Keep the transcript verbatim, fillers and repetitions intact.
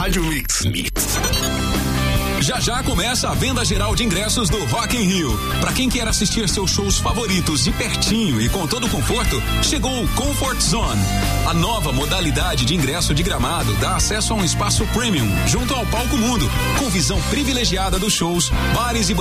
Rádio Mix. Mix. Já já começa a venda geral de ingressos do Rock in Rio. Para quem quer assistir seus shows favoritos de pertinho e com todo o conforto, chegou o Comfort Zone. A nova modalidade de ingresso de Gramado dá acesso a um espaço premium junto ao Palco Mundo, com visão privilegiada dos shows, bares e